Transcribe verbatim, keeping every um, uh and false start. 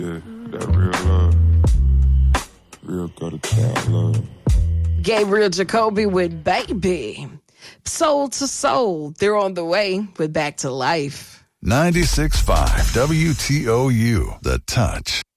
Yeah, that real love. Real gutter child love. Gabriel Jacoby with Baby. Soul to Soul. They're on the way with Back to Life. ninety-six point five W T O U, The Touch.